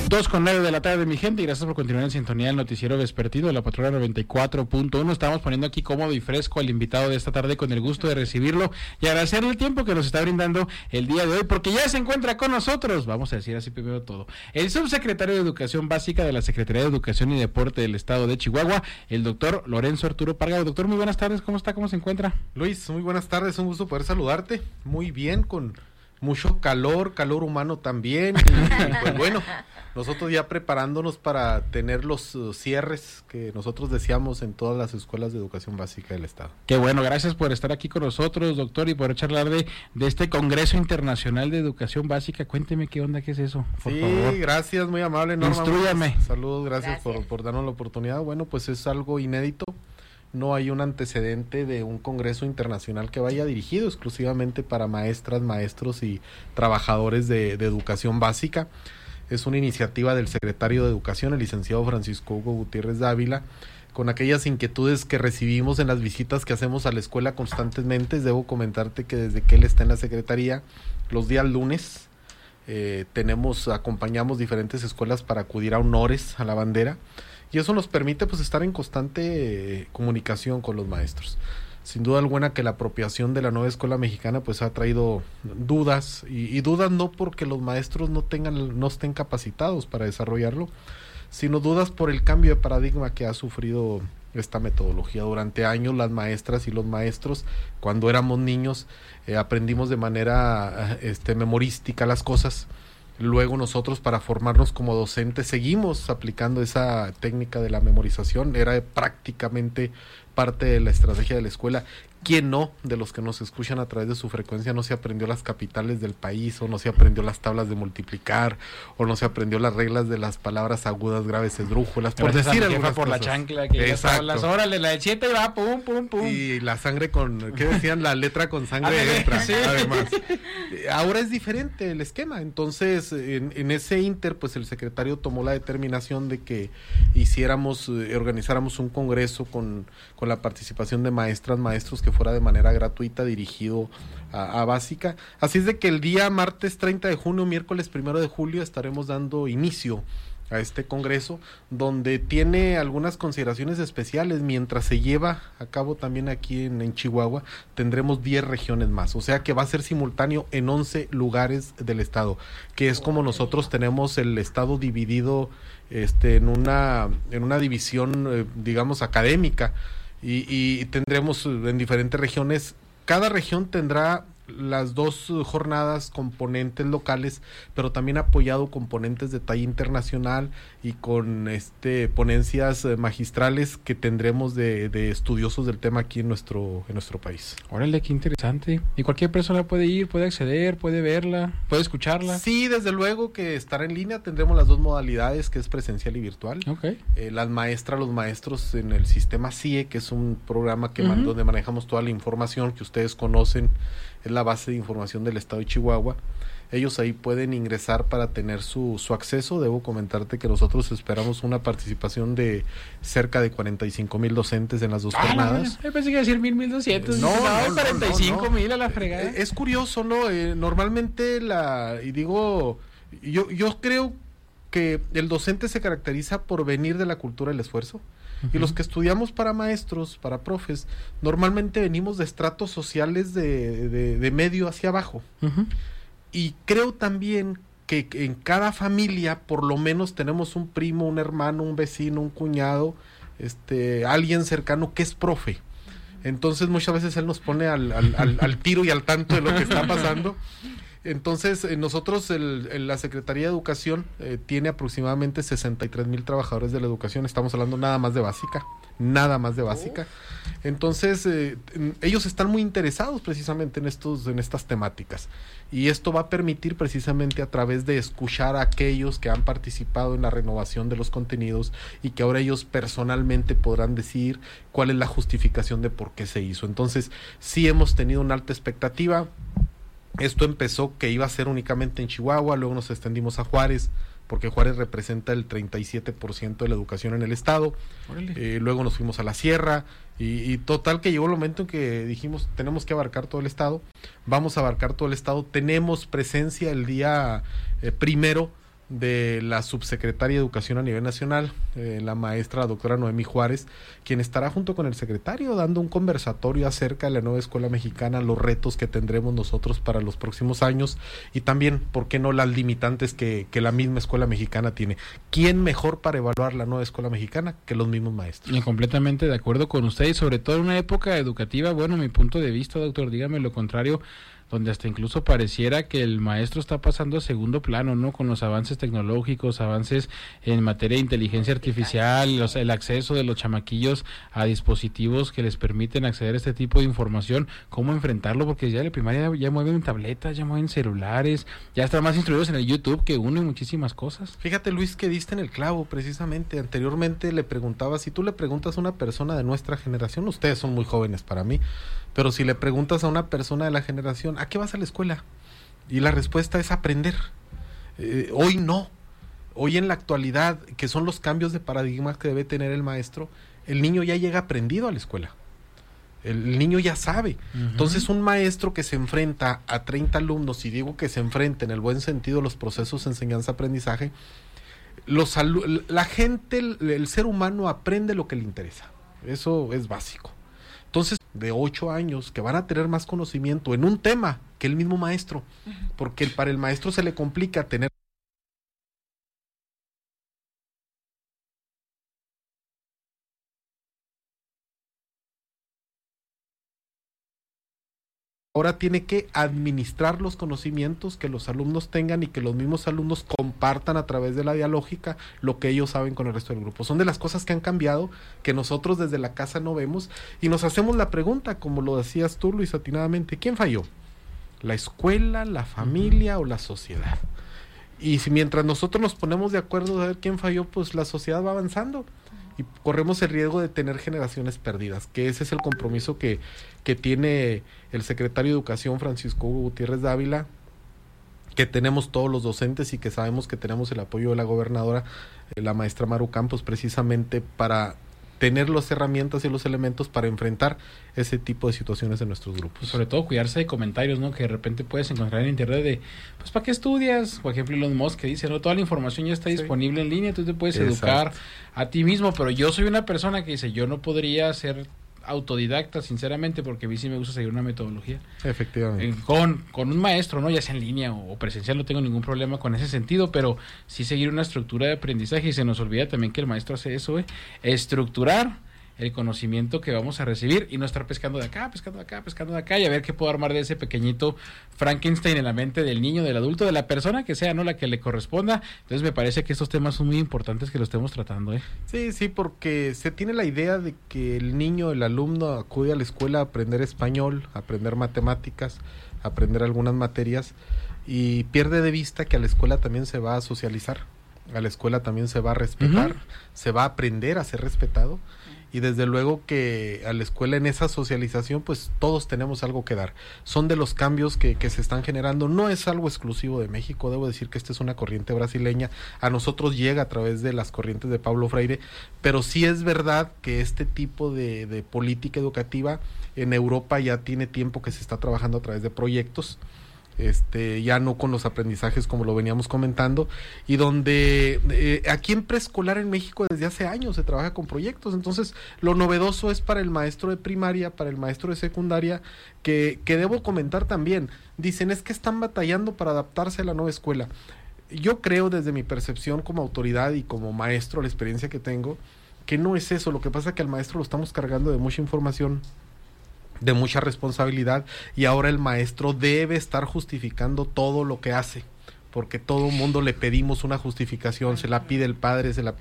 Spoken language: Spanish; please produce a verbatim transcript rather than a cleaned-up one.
Dos con nueve de la tarde, mi gente, y gracias por continuar en sintonía del noticiero vespertino de la Patrulla noventa y cuatro punto uno. Estamos poniendo aquí cómodo y fresco al invitado de esta tarde con el gusto de recibirlo y agradecerle el tiempo que nos está brindando el día de hoy, porque ya se encuentra con nosotros, vamos a decir así primero todo, el subsecretario de Educación Básica de la Secretaría de Educación y Deporte del Estado de Chihuahua, el doctor Lorenzo Arturo Parga. Doctor, muy buenas tardes, ¿cómo está? ¿Cómo se encuentra? Luis, muy buenas tardes, un gusto poder saludarte, muy bien, con mucho calor, calor humano también, y, y pues bueno, nosotros ya preparándonos para tener los uh, cierres que nosotros deseamos en todas las escuelas de educación básica del estado. Qué bueno, gracias por estar aquí con nosotros, doctor, y por charlar de, de este Congreso Internacional de Educación Básica. Cuénteme qué onda, qué es eso, por sí, favor. Gracias, muy amable, Norma. Instrúyame. Saludos, gracias, gracias. Por, por darnos la oportunidad. Bueno, pues es algo inédito. No hay un antecedente de un congreso internacional que vaya dirigido exclusivamente para maestras, maestros y trabajadores de, de educación básica. Es una iniciativa del secretario de Educación, el licenciado Francisco Hugo Gutiérrez Dávila, con aquellas inquietudes que recibimos en las visitas que hacemos a la escuela constantemente. Debo comentarte que desde que él está en la secretaría, los días lunes, eh, tenemos, acompañamos diferentes escuelas para acudir a honores a la bandera. Y eso nos permite pues estar en constante eh, comunicación con los maestros. Sin duda alguna que la apropiación de la nueva escuela mexicana pues ha traído dudas, y, y dudas no porque los maestros no tengan, no estén capacitados para desarrollarlo, sino dudas por el cambio de paradigma que ha sufrido esta metodología. Durante años las maestras y los maestros, cuando éramos niños, eh, aprendimos de manera este, memorística las cosas. Luego nosotros, para formarnos como docentes, seguimos aplicando esa técnica de la memorización. Era prácticamente parte de la estrategia de la escuela. ¿Quién no, de los que nos escuchan a través de su frecuencia, no se aprendió las capitales del país, o no se aprendió las tablas de multiplicar, o no se aprendió las reglas de las palabras agudas, graves, esdrújulas, por Gracias decir a mi jefa por cosas. La chancla, que exacto. Las órale, la de siete y va, pum, pum, pum. Y la sangre con, ¿qué decían? La letra con sangre entra, sí. Además. Ahora es diferente el esquema, entonces en, en ese inter, pues el secretario tomó la determinación de que hiciéramos, eh, organizáramos un congreso con, con la participación de maestras, maestros, que fuera de manera gratuita, dirigido a, a básica. Así es de que el día martes treinta de junio, miércoles primero de julio, estaremos dando inicio a este congreso, donde tiene algunas consideraciones especiales. Mientras se lleva a cabo también aquí en, en Chihuahua, tendremos diez regiones más, o sea que va a ser simultáneo en once lugares del estado, que es como nosotros tenemos el estado dividido este, en una, en una división, eh, digamos, académica. Y, y tendremos en diferentes regiones, cada región tendrá las dos jornadas componentes locales, pero también apoyado componentes de talla internacional y con este ponencias magistrales que tendremos de, de estudiosos del tema aquí en nuestro en nuestro país. Órale, qué interesante. Y cualquier persona puede ir, puede acceder, puede verla, puede escucharla. Sí, desde luego que estará en línea. Tendremos las dos modalidades, que es presencial y virtual. Okay. Eh, las maestras, los maestros en el sistema C I E, que es un programa que uh-huh. man, donde manejamos toda la información que ustedes conocen, es la base de información del estado de Chihuahua. Ellos ahí pueden ingresar para tener su, su acceso. Debo comentarte que nosotros esperamos una participación de cerca de cuarenta y cinco mil docentes en las dos ah, jornadas. No, pensé que iba a decir mil, mil doscientos. No, no, no, cuarenta y cinco mil a la fregada. Es, es curioso, ¿no? Eh, normalmente la, y digo, yo, yo creo que el docente se caracteriza por venir de la cultura del esfuerzo. Uh-huh. Y los que estudiamos para maestros, para profes, normalmente venimos de estratos sociales de, de, de medio hacia abajo. Uh-huh. Y creo también que en cada familia por lo menos tenemos un primo, un hermano, un vecino, un cuñado, este, alguien cercano que es profe. Entonces muchas veces él nos pone al, al, al, al tiro y al tanto de lo que está pasando. Entonces, eh, nosotros, el, el, la Secretaría de Educación eh, tiene aproximadamente sesenta y tres mil trabajadores de la educación. Estamos hablando nada más de básica, nada más de básica. Entonces, eh, ellos están muy interesados precisamente en estos, en estas temáticas. Y esto va a permitir precisamente a través de escuchar a aquellos que han participado en la renovación de los contenidos y que ahora ellos personalmente podrán decir cuál es la justificación de por qué se hizo. Entonces, sí hemos tenido una alta expectativa. Esto empezó que iba a ser únicamente en Chihuahua, luego nos extendimos a Juárez, porque Juárez representa el treinta y siete por ciento de la educación en el estado. Eh, luego nos fuimos a la sierra, y, y total que llegó el momento en que dijimos, tenemos que abarcar todo el estado, vamos a abarcar todo el estado. Tenemos presencia el día eh, primero de la subsecretaria de Educación a nivel nacional, eh, la maestra la doctora Noemí Juárez, quien estará junto con el secretario dando un conversatorio acerca de la nueva escuela mexicana, los retos que tendremos nosotros para los próximos años y también, ¿por qué no?, las limitantes que, que la misma escuela mexicana tiene. ¿Quién mejor para evaluar la nueva escuela mexicana que los mismos maestros? Y completamente de acuerdo con usted y sobre todo en una época educativa, bueno, mi punto de vista, doctor, dígame lo contrario, donde hasta incluso pareciera que el maestro está pasando a segundo plano, ¿no? Con los avances tecnológicos, avances en materia de inteligencia artificial, los, el acceso de los chamaquillos a dispositivos que les permiten acceder a este tipo de información, ¿cómo enfrentarlo? Porque ya en la primaria ya mueven tabletas, ya mueven celulares, ya están más instruidos en el YouTube que uno y muchísimas cosas. Fíjate, Luis, que diste en el clavo precisamente. Anteriormente le preguntaba, si tú le preguntas a una persona de nuestra generación, ustedes son muy jóvenes para mí, pero si le preguntas a una persona de la generación, ¿a qué vas a la escuela? Y la respuesta es aprender. Eh, hoy no. Hoy en la actualidad, que son los cambios de paradigmas que debe tener el maestro, el niño ya llega aprendido a la escuela. El niño ya sabe. Uh-huh. Entonces, un maestro que se enfrenta a treinta alumnos, y digo que se enfrenta en el buen sentido los procesos de enseñanza-aprendizaje, los alu- la gente, el, el ser humano aprende lo que le interesa. Eso es básico. Entonces, de ocho años que van a tener más conocimiento en un tema que el mismo maestro, porque para el maestro se le complica tener ahora tiene que administrar los conocimientos que los alumnos tengan y que los mismos alumnos compartan a través de la dialógica lo que ellos saben con el resto del grupo. Son de las cosas que han cambiado, que nosotros desde la casa no vemos, y nos hacemos la pregunta, como lo decías tú, Luis, atinadamente, ¿quién falló? ¿La escuela, la familia o la sociedad? Y si mientras nosotros nos ponemos de acuerdo a ver quién falló, pues la sociedad va avanzando y corremos el riesgo de tener generaciones perdidas, que ese es el compromiso que, que tiene el secretario de Educación, Francisco Gutiérrez Dávila, que tenemos todos los docentes y que sabemos que tenemos el apoyo de la gobernadora, eh, la maestra Maru Campos, precisamente para tener las herramientas y los elementos para enfrentar ese tipo de situaciones en nuestros grupos. Pues sobre todo cuidarse de comentarios, ¿no? Que de repente puedes encontrar en internet de, pues ¿para qué estudias? Por ejemplo, Elon Musk que dice, no, toda la información ya está sí. disponible en línea, tú te puedes Exacto. educar a ti mismo, pero yo soy una persona que dice, yo no podría ser autodidacta, sinceramente, porque a mí sí me gusta seguir una metodología. Efectivamente. Eh, con, con un maestro, ¿no? Ya sea en línea o, o presencial, no tengo ningún problema con ese sentido, pero sí seguir una estructura de aprendizaje, y se nos olvida también que el maestro hace eso, ¿eh? Estructurar el conocimiento que vamos a recibir y no estar pescando de acá, pescando de acá, pescando de acá, y a ver qué puedo armar de ese pequeñito Frankenstein en la mente del niño, del adulto, de la persona que sea, no la que le corresponda. Entonces me parece que estos temas son muy importantes que los estemos tratando, ¿eh? Sí, sí, porque se tiene la idea de que el niño, el alumno acude a la escuela a aprender español, a aprender matemáticas, a aprender algunas materias, y pierde de vista que a la escuela también se va a socializar, a la escuela también se va a respetar, uh-huh. se va a aprender a ser respetado. Y desde luego que a la escuela en esa socialización pues todos tenemos algo que dar. Son de los cambios que, que se están generando. No es algo exclusivo de México, debo decir que esta es una corriente brasileña. A nosotros llega a través de las corrientes de Paulo Freire, pero sí es verdad que este tipo de, de política educativa en Europa ya tiene tiempo que se está trabajando a través de proyectos. Este, ya no con los aprendizajes como lo veníamos comentando, y donde eh, aquí en preescolar en México desde hace años se trabaja con proyectos. Entonces lo novedoso es para el maestro de primaria, para el maestro de secundaria, que, que debo comentar también, dicen es que están batallando para adaptarse a la nueva escuela. Yo creo, desde mi percepción como autoridad y como maestro, la experiencia que tengo, que no es eso. Lo que pasa es que al maestro lo estamos cargando de mucha información, de mucha responsabilidad, y ahora el maestro debe estar justificando todo lo que hace, porque todo mundo le pedimos una justificación, se la pide el padre, se la